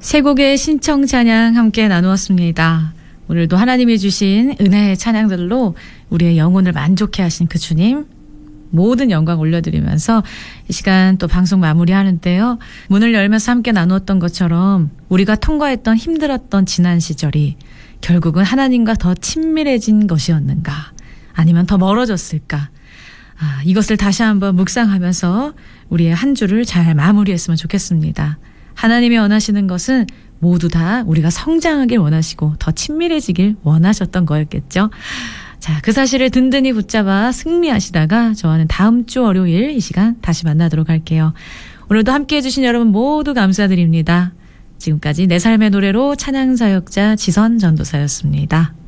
세 곡의 신청 찬양 함께 나누었습니다. 오늘도 하나님이 주신 은혜의 찬양들로 우리의 영혼을 만족해 하신 그 주님 모든 영광 올려드리면서 이 시간 또 방송 마무리하는데요. 문을 열면서 함께 나누었던 것처럼 우리가 통과했던 힘들었던 지난 시절이 결국은 하나님과 더 친밀해진 것이었는가 아니면 더 멀어졌을까. 이것을 다시 한번 묵상하면서 우리의 한 주를 잘 마무리했으면 좋겠습니다. 하나님이 원하시는 것은 모두 다 우리가 성장하길 원하시고 더 친밀해지길 원하셨던 거였겠죠. 자, 그 사실을 든든히 붙잡아 승리하시다가 저와는 다음 주 월요일 이 시간 다시 만나도록 할게요. 오늘도 함께해 주신 여러분 모두 감사드립니다. 지금까지 내 삶의 노래로 찬양사역자 지선 전도사였습니다.